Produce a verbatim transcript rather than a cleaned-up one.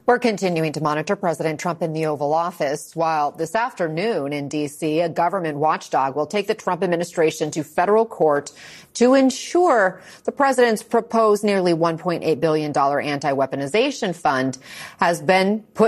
We're continuing to monitor President Trump in the Oval Office, while this afternoon in D C, a government watchdog will take the Trump administration to federal court to ensure the president's proposed nearly one point eight billion dollars anti-weaponization fund has been put